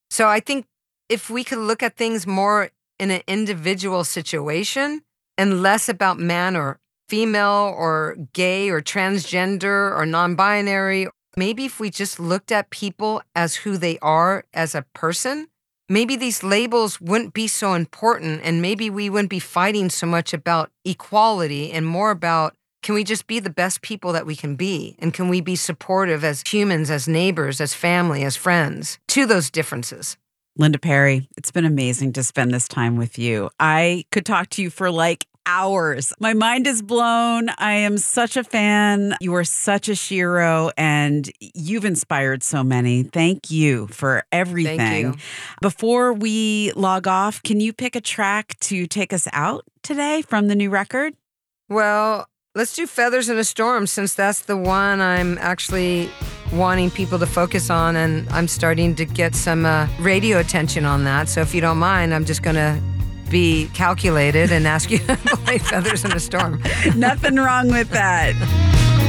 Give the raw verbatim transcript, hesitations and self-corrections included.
So I think if we could look at things more in an individual situation and less about man or female or gay or transgender or non-binary, maybe if we just looked at people as who they are as a person, maybe these labels wouldn't be so important, and maybe we wouldn't be fighting so much about equality and more about, can we just be the best people that we can be? And can we be supportive as humans, as neighbors, as family, as friends to those differences? Linda Perry, it's been amazing to spend this time with you. I could talk to you for like hours. My mind is blown. I am such a fan. You are such a shero, and you've inspired so many. Thank you for everything. Thank you. Before we log off, can you pick a track to take us out today from the new record? Well, let's do Feathers in a Storm, since that's the one I'm actually wanting people to focus on, and I'm starting to get some uh, radio attention on that. So if you don't mind, I'm just going to be calculated and ask you to play Feathers in a Storm. Nothing wrong with that.